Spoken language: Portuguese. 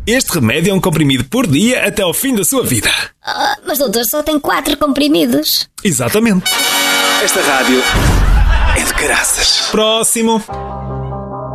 Este remédio é um comprimido por dia até ao fim da sua vida. Mas doutor, só tem 4 comprimidos. Exatamente. Esta rádio é de caraças. Próximo.